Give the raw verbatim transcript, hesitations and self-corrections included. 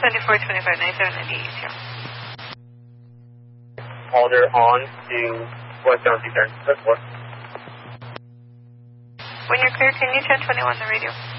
twenty-four, twenty-five, ninety-seven, ninety-eight, yeah. Alder on to westbound return. That's what. When you're clear, can you ten twenty-one the radio?